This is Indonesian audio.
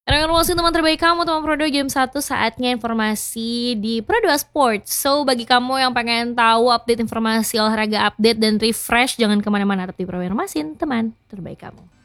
Karena masih teman terbaik kamu, teman Pro 2 Game 1, saatnya informasi di Pro 2 Sports. So, bagi kamu yang pengen tahu update informasi olahraga update dan refresh, jangan kemana-mana, tapi Pro Informasi, teman terbaik kamu.